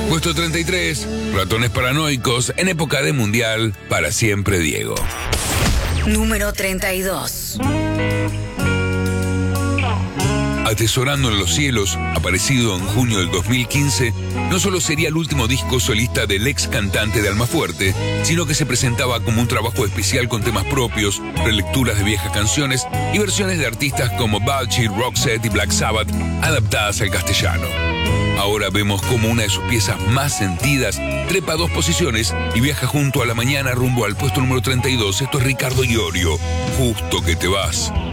Puesto 33, Ratones Paranoicos, en época de mundial, para siempre Diego. Número 32. Atesorando en los cielos, aparecido en junio del 2015, no solo sería el último disco solista del ex cantante de Almafuerte, sino que se presentaba como un trabajo especial con temas propios, relecturas de viejas canciones y versiones de artistas como Balchi, Roxette y Black Sabbath, adaptadas al castellano. Ahora vemos como una de sus piezas más sentidas trepa 2 posiciones y viaja junto a La Mañana rumbo al puesto número 32. Esto es Ricardo Iorio, Justo que te vas.